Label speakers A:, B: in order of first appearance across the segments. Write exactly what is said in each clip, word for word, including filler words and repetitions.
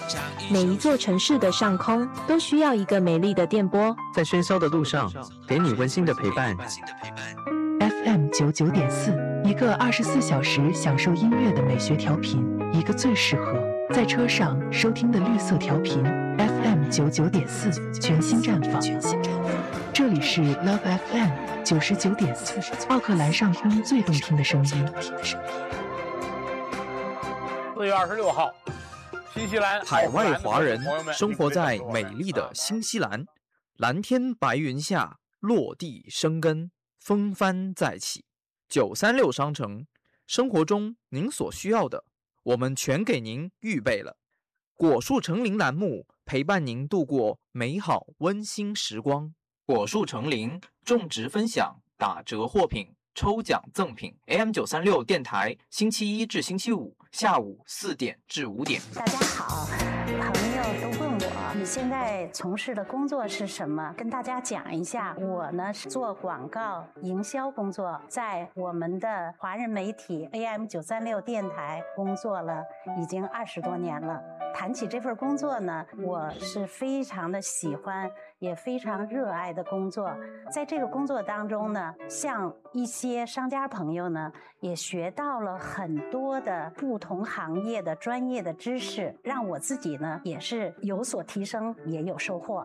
A: 每一座城市的上空都需要一个美丽的电波，
B: 在喧嚣的路上，给你温馨的陪伴。
C: F M 九九点四，一个二十四小时享受音乐的美学调频，一个最适合在车上收听的绿色调频。F M 九九点四，全新绽放。这里是 Love F M 九十九点四，奥克兰上空最动听的声音。
D: 四月二十六号，新西兰
E: 海外华人生活在美丽的新西兰，蓝天白云下落地生根，风帆再起。九三六商城，生活中您所需要的，我们全给您预备了。果树成林栏目陪伴您度过美好温馨时光。果树成林种植分享打折货品抽奖赠品 A M 九三六 电台星期一至星期五下午四点至五点。
F: 大家好，朋友都问我你现在从事的工作是什么，跟大家讲一下。我呢是做广告营销工作，在我们的华人媒体 A M 九三六 电台工作了已经二十多年了。谈起这份工作呢，我是非常的喜欢也非常热爱的工作。在这个工作当中呢，像一些商家朋友呢也学到了很多的不同行业的专业的知识，让我自己呢也是有所提升，也有收获。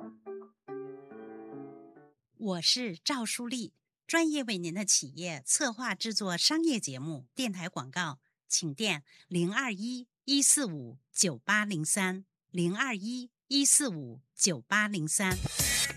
G: 我是赵淑丽，专业为您的企业策划制作商业节目、电台广告，请电零二一一四五九八零三零二一一四五九八零三。